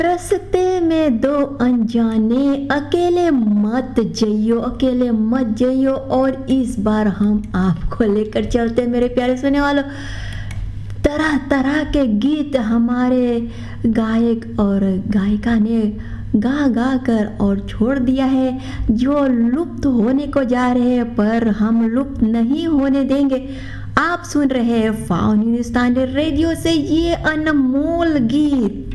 रास्ते में दो अनजाने, अकेले मत जइयो, अकेले मत जइयो। और इस बार हम आपको लेकर चलते मेरे प्यारे सुनने वालों, तरह तरह के गीत हमारे गायक और गायिका ने गा गा कर और छोड़ दिया है, जो लुप्त होने को जा रहे हैं, पर हम लुप्त नहीं होने देंगे। आप सुन रहे हैं फाउन हिंदुस्तान रेडियो से ये अनमोल गीत।